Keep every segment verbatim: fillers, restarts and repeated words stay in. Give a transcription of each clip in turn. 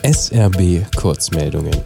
S R B Kurzmeldungen.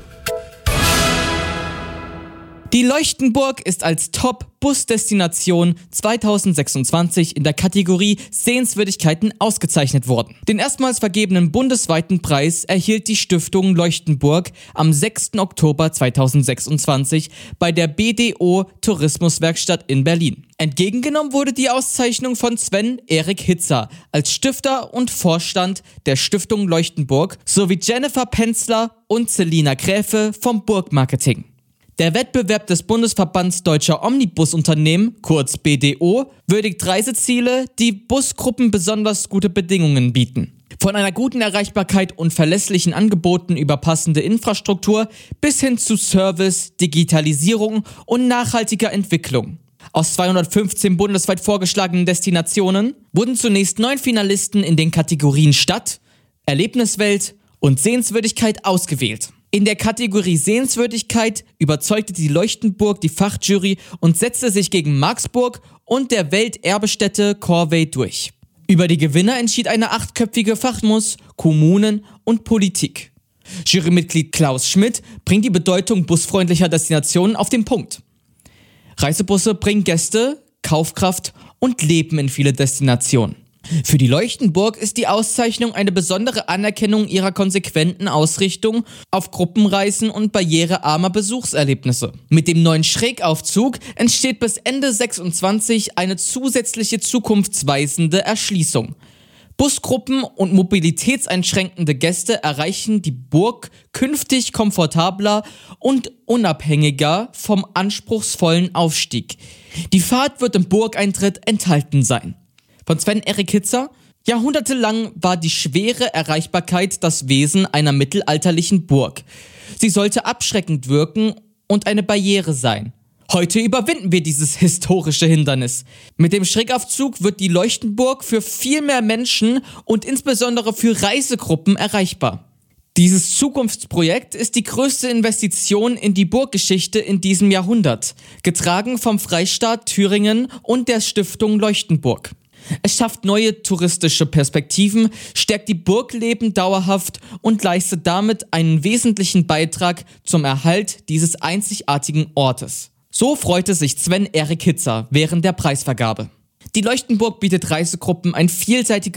Die Leuchtenburg ist als Top-Bus-Destination zweitausendsechsundzwanzig in der Kategorie Sehenswürdigkeiten ausgezeichnet worden. Den erstmals vergebenen bundesweiten Preis erhielt die Stiftung Leuchtenburg am sechsten Oktober zweitausendsechsundzwanzig bei der B D O Tourismuswerkstatt in Berlin. Entgegengenommen wurde die Auszeichnung von Sven-Erik Hitzer als Stifter und Vorstand der Stiftung Leuchtenburg sowie Jennifer Penzler und Selina Gräfe vom Burgmarketing. Der Wettbewerb des Bundesverbands Deutscher Omnibusunternehmen, kurz B D O, würdigt Reiseziele, die Busgruppen besonders gute Bedingungen bieten. Von einer guten Erreichbarkeit und verlässlichen Angeboten über passende Infrastruktur bis hin zu Service, Digitalisierung und nachhaltiger Entwicklung. Aus zweihundertfünfzehn bundesweit vorgeschlagenen Destinationen wurden zunächst neun Finalisten in den Kategorien Stadt, Erlebniswelt und Sehenswürdigkeit ausgewählt. In der Kategorie Sehenswürdigkeit überzeugte die Leuchtenburg die Fachjury und setzte sich gegen Marxburg und der Welterbestätte Corvey durch. Über die Gewinner entschied eine achtköpfige Fachmus, Kommunen und Politik. Jurymitglied Klaus Schmidt bringt die Bedeutung busfreundlicher Destinationen auf den Punkt. Reisebusse bringen Gäste, Kaufkraft und Leben in viele Destinationen. Für die Leuchtenburg ist die Auszeichnung eine besondere Anerkennung ihrer konsequenten Ausrichtung auf Gruppenreisen und barrierearmer Besuchserlebnisse. Mit dem neuen Schrägaufzug entsteht bis Ende sechsundzwanzig eine zusätzliche zukunftsweisende Erschließung. Busgruppen und mobilitätseinschränkende Gäste erreichen die Burg künftig komfortabler und unabhängiger vom anspruchsvollen Aufstieg. Die Fahrt wird im Burgeintritt enthalten sein. Von Sven-Erik Hitzer: Jahrhundertelang war die schwere Erreichbarkeit das Wesen einer mittelalterlichen Burg. Sie sollte abschreckend wirken und eine Barriere sein. Heute überwinden wir dieses historische Hindernis. Mit dem Schrägaufzug wird die Leuchtenburg für viel mehr Menschen und insbesondere für Reisegruppen erreichbar. Dieses Zukunftsprojekt ist die größte Investition in die Burggeschichte in diesem Jahrhundert, getragen vom Freistaat Thüringen und der Stiftung Leuchtenburg. Es schafft neue touristische Perspektiven, stärkt die Burgleben dauerhaft und leistet damit einen wesentlichen Beitrag zum Erhalt dieses einzigartigen Ortes. So freute sich Sven-Erik Hitzer während der Preisvergabe. Die Leuchtenburg bietet Reisegruppen ein vielseitiges